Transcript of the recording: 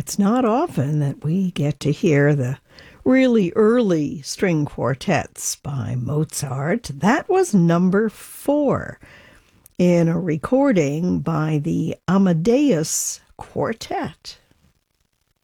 It's not often that we get to hear the really early string quartets by Mozart. That was number 4 in a recording by the Amadeus Quartet.